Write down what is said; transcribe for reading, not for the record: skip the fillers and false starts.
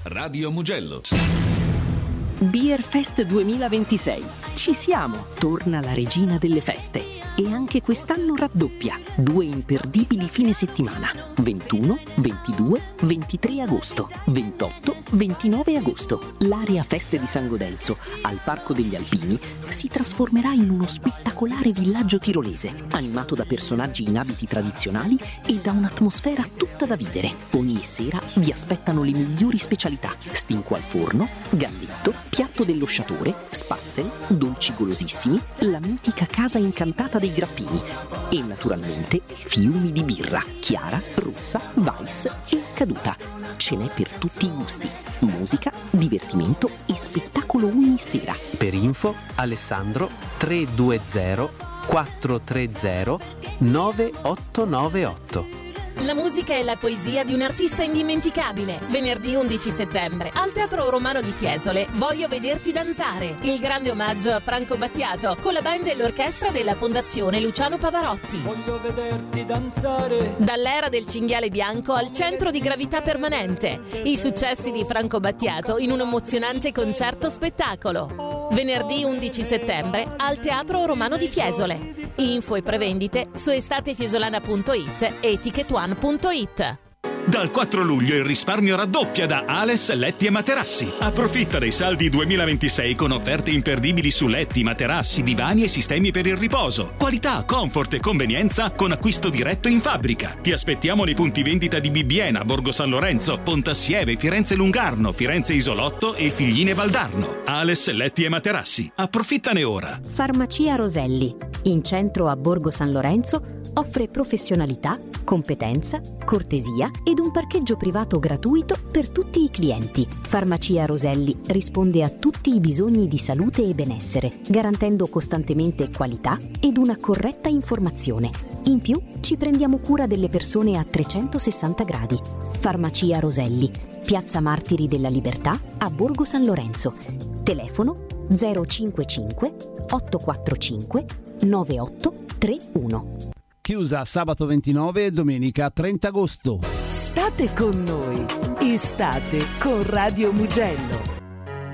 Radio Mugello. Beer Fest 2026. Ci siamo! Torna la regina delle feste. E anche quest'anno raddoppia. 2 imperdibili fine settimana. 21, 22, 23 agosto. 28, 29 agosto. L'area Feste di San Godenzo, al Parco degli Alpini, si trasformerà in uno spettacolare villaggio tirolese, animato da personaggi in abiti tradizionali e da un'atmosfera tutta da vivere. Ogni sera vi aspettano le migliori specialità: stinco al forno, gambetto, piatto dello sciatore, spatzel, dolci golosissimi, la mitica casa incantata dei grappini e naturalmente fiumi di birra, chiara, rossa, weiss e caduta. Ce n'è per tutti i gusti: musica, divertimento e spettacolo ogni sera. Per info Alessandro 320 430 9898. La musica e la poesia di un artista indimenticabile. Venerdì 11 settembre al Teatro Romano di Fiesole, Voglio vederti danzare. Il grande omaggio a Franco Battiato con la band e l'orchestra della Fondazione Luciano Pavarotti. Voglio vederti danzare. Dall'era del cinghiale bianco al centro di gravità permanente. I successi di Franco Battiato in un emozionante concerto spettacolo. Venerdì 11 settembre al Teatro Romano di Fiesole. Info e prevendite su estatefiesolana.it e ticketone.it. Dal 4 luglio il risparmio raddoppia da Ales Letti e Materassi. Approfitta dei saldi 2026 con offerte imperdibili su letti, materassi, divani e sistemi per il riposo. Qualità, comfort e convenienza con acquisto diretto in fabbrica. Ti aspettiamo nei punti vendita di Bibbiena, Borgo San Lorenzo, Pontassieve, Firenze Lungarno, Firenze Isolotto e Figline Valdarno. Ales Letti e Materassi. Approfittane ora. Farmacia Roselli, in centro a Borgo San Lorenzo, offre professionalità, competenza, cortesia ed un parcheggio privato gratuito per tutti i clienti. Farmacia Roselli risponde a tutti i bisogni di salute e benessere, garantendo costantemente qualità ed una corretta informazione. In più, ci prendiamo cura delle persone a 360 gradi. Farmacia Roselli, Piazza Martiri della Libertà a Borgo San Lorenzo. Telefono 055 845 9831. Chiusa sabato 29 e domenica 30 agosto. State con noi. Estate con Radio Mugello.